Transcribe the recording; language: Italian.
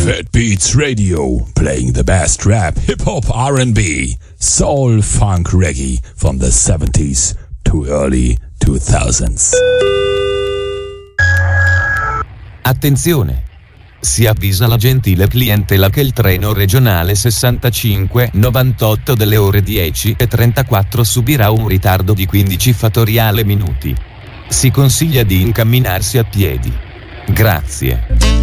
Fat Beats Radio, playing the best rap, hip-hop, R&B, soul, funk, reggae from the 70s to early 2000s. Attenzione! Si avvisa la gentile clientela che il treno regionale 6598 delle ore 10:34 subirà un ritardo di 15 fattoriale minuti. Si consiglia di incamminarsi a piedi. Grazie.